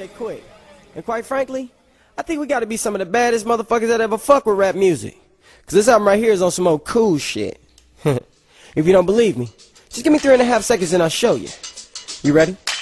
they quit. And quite frankly, I think we gotta be some of the baddest motherfuckers that ever fuck with rap music. Cause this album right here is on some old cool shit. If you don't believe me, just give me 3.5 seconds and I'll show you. You ready?